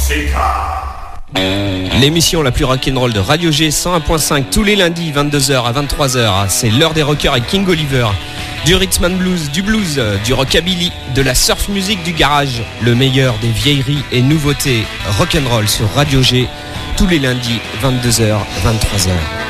L'émission la plus rock'n'roll de Radio G 101.5 tous les lundis 22h à 23h. C'est l'heure des rockers avec King Oliver. Du rhythm and blues, du blues, du rockabilly, de la surf music du garage. Le meilleur des vieilleries et nouveautés rock'n'roll sur Radio G tous les lundis 22h 23h.